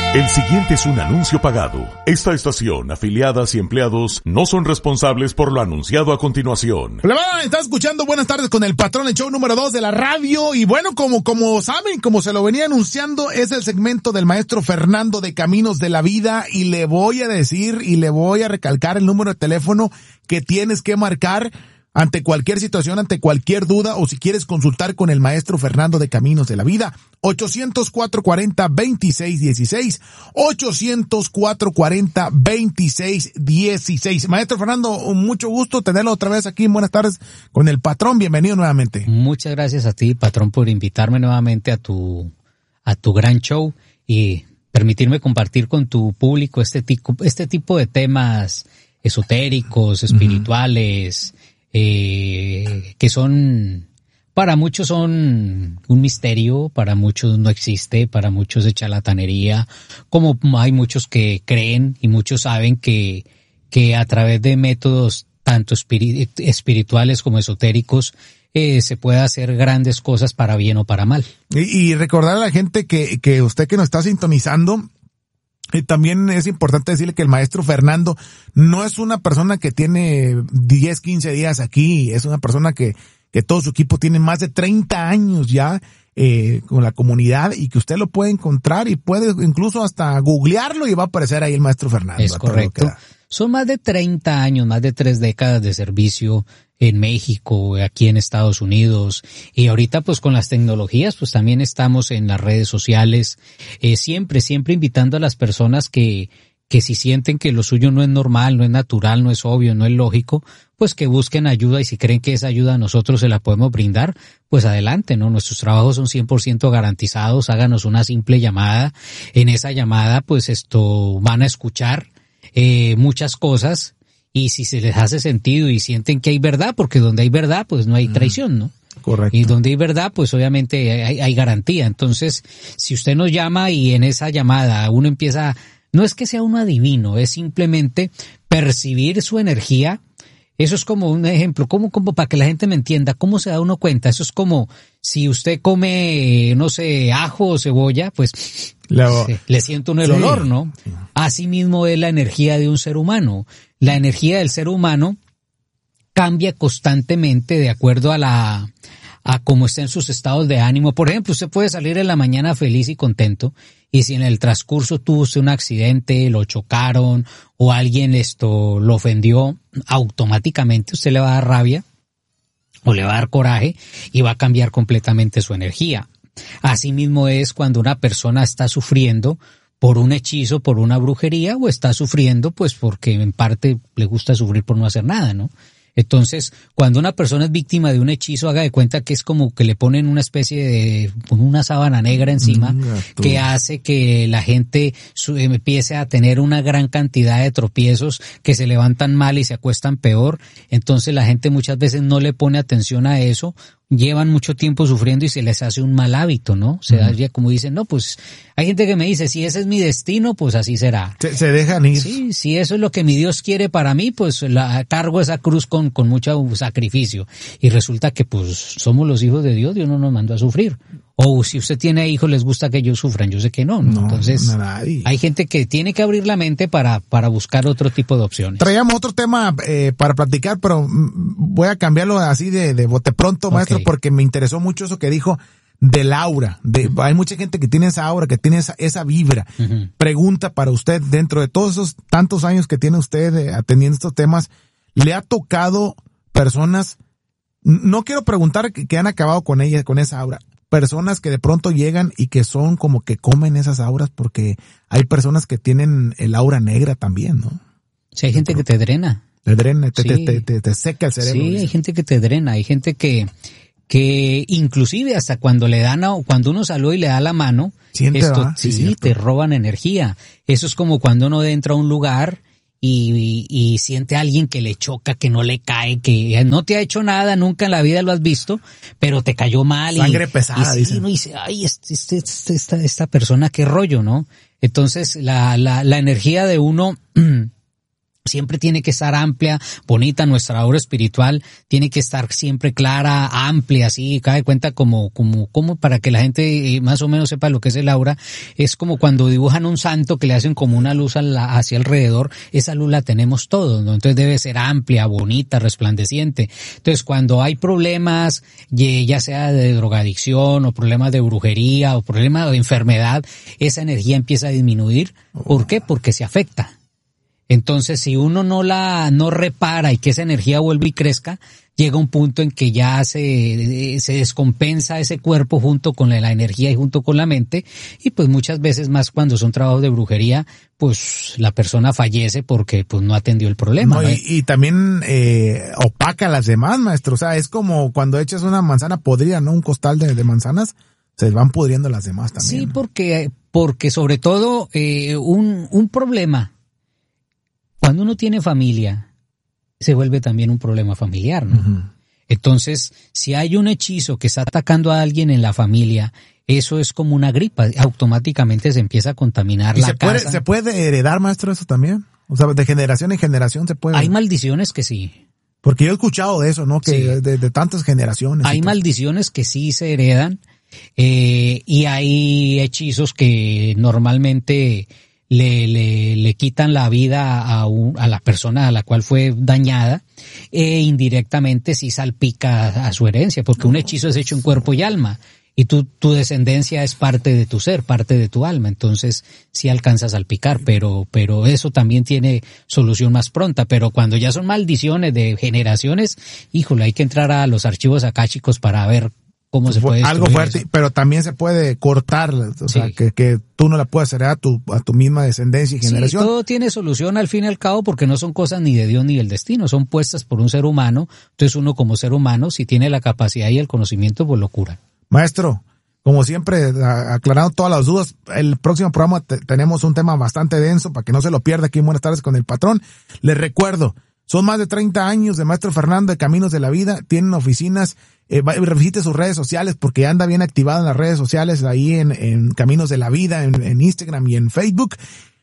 El siguiente es un anuncio pagado. Esta estación, afiliadas y empleados no son responsables por lo anunciado a continuación. Estás escuchando Buenas Tardes con el Patrón, el show número 2 de la radio. Y bueno, como saben, como se lo venía anunciando, es el segmento del maestro Fernando de Caminos de la Vida. Y le voy a decir y le voy a recalcar el número de teléfono que tienes que marcar ante cualquier situación, ante cualquier duda, o si quieres consultar con el maestro Fernando de Caminos de la Vida. 800-440-2616. 800-440-2616. Maestro Fernando, mucho gusto tenerlo otra vez aquí en Buenas Tardes con el Patrón. Bienvenido nuevamente. Muchas gracias a ti, Patrón, por invitarme nuevamente a tu gran show y permitirme compartir con tu público este tipo de temas esotéricos, espirituales, que son, para muchos son un misterio, para muchos no existe, para muchos es charlatanería, como hay muchos que creen y muchos saben que a través de métodos tanto espirituales como esotéricos se puede hacer grandes cosas para bien o para mal. Y recordar a la gente que usted que nos está sintonizando, también es importante decirle que el maestro Fernando no es una persona que tiene 10, 15 días aquí, es una persona que todo su equipo tiene más de 30 años ya con la comunidad, y que usted lo puede encontrar y puede incluso hasta googlearlo y va a aparecer ahí el maestro Fernando. Es correcto. Son más de 30 años, más de 3 décadas de servicio en México, aquí en Estados Unidos, y ahorita pues con las tecnologías pues también estamos en las redes sociales, siempre invitando a las personas que si sienten que lo suyo no es normal, no es natural, no es obvio, no es lógico, pues que busquen ayuda, y si creen que esa ayuda nosotros se la podemos brindar, pues adelante, ¿no? Nuestros trabajos son 100% garantizados, háganos una simple llamada, en esa llamada pues van a escuchar muchas cosas, y si se les hace sentido y sienten que hay verdad, porque donde hay verdad pues no hay traición, ¿no? Correcto. Y donde hay verdad pues obviamente hay garantía. Entonces, si usted nos llama y en esa llamada uno empieza, no es que sea uno adivino, es simplemente percibir su energía. Eso es como un ejemplo, como para que la gente me entienda, ¿cómo se da uno cuenta? Eso es como si usted come, no sé, ajo o cebolla, pues le siente uno el olor, ¿no? Así mismo es la energía de un ser humano. La energía del ser humano cambia constantemente de acuerdo a cómo estén sus estados de ánimo. Por ejemplo, usted puede salir en la mañana feliz y contento, y si en el transcurso tuvo usted un accidente, lo chocaron o alguien lo ofendió, automáticamente usted le va a dar rabia o le va a dar coraje y va a cambiar completamente su energía. Asimismo es cuando una persona está sufriendo por un hechizo, por una brujería, o está sufriendo pues porque en parte le gusta sufrir por no hacer nada, ¿no? Entonces, cuando una persona es víctima de un hechizo, haga de cuenta que es como que le ponen una especie de una sábana negra encima, que hace que la gente empiece a tener una gran cantidad de tropiezos, que se levantan mal y se acuestan peor. Entonces la gente muchas veces no le pone atención a eso, llevan mucho tiempo sufriendo y se les hace un mal hábito, ¿no? Se da, como dicen, no, pues hay gente que me dice, si ese es mi destino, pues así será. Se dejan ir. Sí, si eso es lo que mi Dios quiere para mí, pues cargo esa cruz con mucho sacrificio. Y resulta que pues somos los hijos de Dios no nos mandó a sufrir. O si usted tiene hijos, les gusta que ellos sufran, yo sé que no. Entonces, hay gente que tiene que abrir la mente para buscar otro tipo de opciones. Traíamos otro tema para platicar, pero voy a cambiarlo así de bote pronto, maestro, porque me interesó mucho eso que dijo del aura. Hay mucha gente que tiene esa aura, que tiene esa vibra. Uh-huh. Pregunta para usted, dentro de todos esos tantos años que tiene usted atendiendo estos temas, ¿le ha tocado personas, no quiero preguntar que han acabado con ella, con esa aura, personas que de pronto llegan y que son como que comen esas auras, porque hay personas que tienen el aura negra también, ¿no? Sí, hay gente que te drena. Te drena, te seca el cerebro. Sí, hay gente que te drena, hay gente que inclusive hasta cuando cuando uno saluda y le da la mano, te roban energía. Eso es como cuando uno entra a un lugar y siente a alguien que le choca, que no le cae, que no te ha hecho nada, nunca en la vida lo has visto, pero te cayó mal. Sangre pesada, dicen. Uno dice, ay, esta persona, qué rollo, ¿no? Entonces, la energía de uno siempre tiene que estar amplia, bonita. Nuestra aura espiritual tiene que estar siempre clara, amplia, así, cada cuenta como para que la gente más o menos sepa lo que es el aura. Es como cuando dibujan un santo que le hacen como una luz hacia alrededor. Esa luz la tenemos todos, ¿no? Entonces debe ser amplia, bonita, resplandeciente. Entonces cuando hay problemas, ya sea de drogadicción o problemas de brujería o problemas de enfermedad, esa energía empieza a disminuir. ¿Por qué? Porque se afecta. Entonces, si uno no repara y que esa energía vuelva y crezca, llega un punto en que ya se descompensa ese cuerpo junto con la energía y junto con la mente, y pues muchas veces más cuando son trabajos de brujería, pues la persona fallece porque pues no atendió el problema. No, y también opaca a las demás, maestro. O sea, es como cuando echas una manzana podrida, ¿no? Un costal de manzanas, se van pudriendo las demás también. Sí, ¿no? porque sobre todo un problema, cuando uno tiene familia, se vuelve también un problema familiar, ¿no? Uh-huh. Entonces, si hay un hechizo que está atacando a alguien en la familia, eso es como una gripa, automáticamente se empieza a contaminar la casa. ¿Se puede heredar, maestro, eso también? O sea, de generación en generación se puede. Hay maldiciones que sí. Porque yo he escuchado de eso, ¿no? Que sí. de tantas generaciones. Hay maldiciones que sí se heredan, y hay hechizos que normalmente le quitan la vida a la persona a la cual fue dañada, e indirectamente sí salpica a su herencia, porque un hechizo es hecho en cuerpo y alma, y tu descendencia es parte de tu ser, parte de tu alma, entonces sí alcanza a salpicar, pero eso también tiene solución más pronta. Pero cuando ya son maldiciones de generaciones, híjole, hay que entrar a los archivos akáshicos para ver cómo se puede algo fuerte, eso. Pero también se puede cortar, o sea, que tú no la puedes heredar a tu misma descendencia y generación. Sí, todo tiene solución al fin y al cabo, porque no son cosas ni de Dios ni del destino, son puestas por un ser humano. Entonces uno como ser humano, si tiene la capacidad y el conocimiento, pues lo cura. Maestro, como siempre, aclarando todas las dudas, el próximo programa tenemos un tema bastante denso para que no se lo pierda aquí en Buenas Tardes con el Patrón. Les recuerdo, son más de 30 años de Maestro Fernando de Caminos de la Vida, tienen oficinas, visite sus redes sociales porque anda bien activado en las redes sociales, ahí en Caminos de la Vida, en Instagram y en Facebook.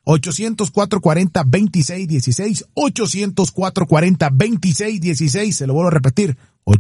800-440-2616, 800-440-2616, se lo vuelvo a repetir,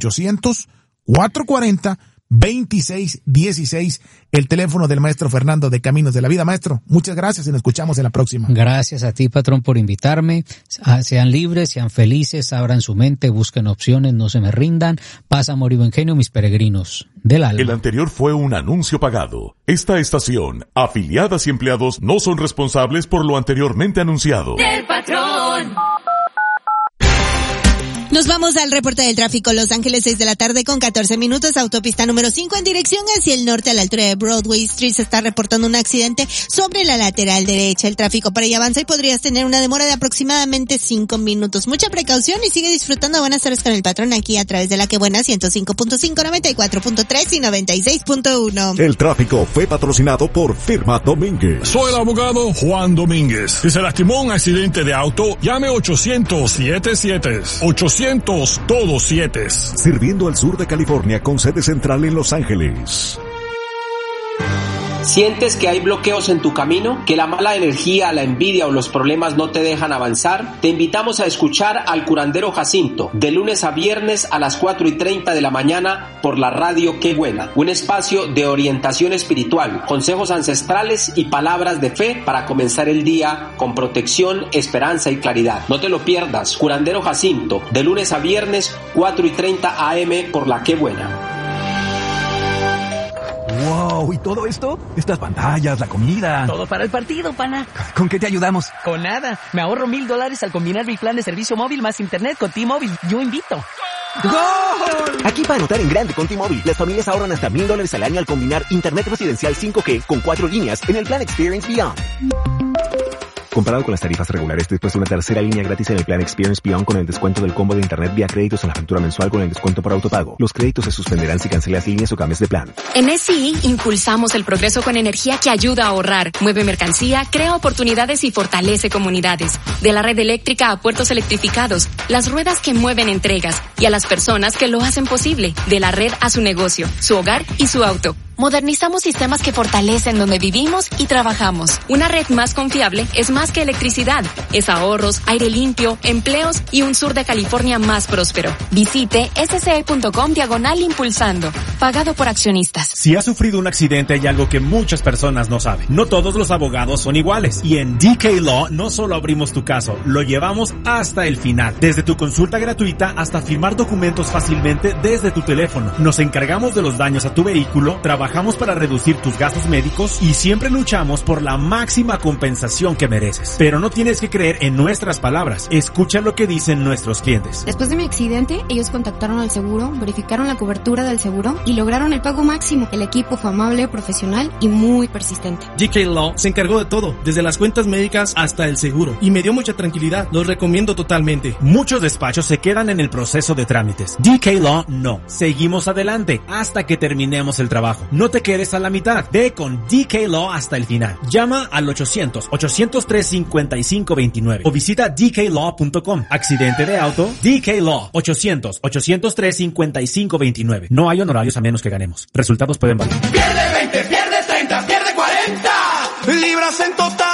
800-440-2616, el teléfono del Maestro Fernando de Caminos de la Vida. Maestro, muchas gracias y nos escuchamos en la próxima. Gracias a ti, patrón, por invitarme. Sean libres, sean felices, abran su mente, busquen opciones, no se me rindan. Paz, amor y buen genio, mis peregrinos del alma. El anterior fue un anuncio pagado. Esta estación, afiliadas y empleados no son responsables por lo anteriormente anunciado. Del patrón. Nos vamos al reporte del tráfico. Los Ángeles, 6:14 p.m, autopista número 5 en dirección hacia el norte a la altura de Broadway Street. Se está reportando un accidente sobre la lateral derecha. El tráfico para allá avanza y podrías tener una demora de aproximadamente 5 minutos. Mucha precaución y sigue disfrutando. Buenas tardes con el patrón aquí a través de la que buena 105.5, 94.3 y 96.1. El tráfico fue patrocinado por Firma Domínguez. Soy el abogado Juan Domínguez. Si se lastimó un accidente de auto, llame 800-77. Todos 7. Sirviendo al sur de California con sede central en Los Ángeles. ¿Sientes que hay bloqueos en tu camino? ¿Que la mala energía, la envidia o los problemas no te dejan avanzar? Te invitamos a escuchar al curandero Jacinto, de lunes a viernes a las 4:30 de la mañana por la radio Qué Buena. Un espacio de orientación espiritual, consejos ancestrales y palabras de fe para comenzar el día con protección, esperanza y claridad. No te lo pierdas, curandero Jacinto, de lunes a viernes, 4:30 AM por la Qué Buena. Wow, ¿y todo esto? Estas pantallas, la comida. Todo para el partido, pana. ¿Con qué te ayudamos? Con nada. Me ahorro $1,000 al combinar mi plan de servicio móvil más internet con T-Mobile. Yo invito. ¡Gol! Aquí para anotar en grande con T-Mobile, las familias ahorran hasta $1,000 al año al combinar internet residencial 5G con 4 líneas en el plan Experience Beyond. Comparado con las tarifas regulares, después de una tercera línea gratis en el plan Experience Beyond con el descuento del combo de internet vía créditos en la factura mensual con el descuento por autopago. Los créditos se suspenderán si cancelas líneas o cambies de plan. En SCI impulsamos el progreso con energía que ayuda a ahorrar, mueve mercancía, crea oportunidades y fortalece comunidades. De la red eléctrica a puertos electrificados, las ruedas que mueven entregas y a las personas que lo hacen posible. De la red a su negocio, su hogar y su auto. modernizamos sistemas que fortalecen donde vivimos y trabajamos. Una red más confiable es más que electricidad. Es ahorros, aire limpio, empleos y un sur de California más próspero. Visite sce.com/impulsando. Pagado por accionistas. Si has sufrido un accidente, hay algo que muchas personas no saben. No todos los abogados son iguales. Y en DK Law no solo abrimos tu caso, lo llevamos hasta el final. Desde tu consulta gratuita hasta firmar documentos fácilmente desde tu teléfono. Nos encargamos de los daños a tu vehículo, trabajamos para reducir tus gastos médicos y siempre luchamos por la máxima compensación que mereces. Pero no tienes que creer en nuestras palabras. Escucha lo que dicen nuestros clientes. Después de mi accidente, ellos contactaron al seguro, verificaron la cobertura del seguro y lograron el pago máximo. El equipo fue amable, profesional y muy persistente. DK Law se encargó de todo, desde las cuentas médicas hasta el seguro, y me dio mucha tranquilidad. Los recomiendo totalmente. Muchos despachos se quedan en el proceso de trámites. DK Law no. Seguimos adelante hasta que terminemos el trabajo. No te quedes a la mitad. Ve con DK Law hasta el final. Llama al 800-803-5529 o visita dklaw.com. Accidente de auto, DK Law. 800-803-5529. No hay honorarios a menos que ganemos. Resultados pueden variar. Pierde 20, pierde 30, pierde 40 libras en total.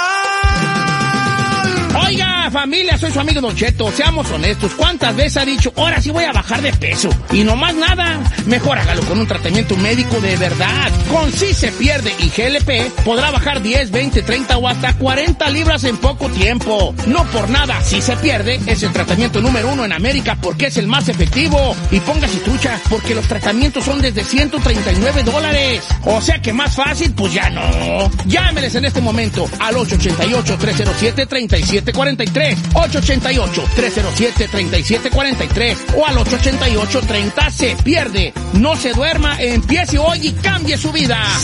Oiga, familia, soy su amigo Don Cheto. Seamos honestos, ¿cuántas veces ha dicho, ahora sí voy a bajar de peso? Y no más nada. Mejor hágalo con un tratamiento médico de verdad. Con Sí Se Pierde y GLP podrá bajar 10, 20, 30 o hasta 40 libras en poco tiempo. No por nada, Sí Se Pierde es el tratamiento número 1 en América porque es el más efectivo. Y póngase trucha, porque los tratamientos son desde $139. O sea que más fácil, pues ya no. Llámeles en este momento al 888-307-3743. 888-307-3743 o al 888-30 se pierde. No se duerma, empiece hoy y cambie su vida.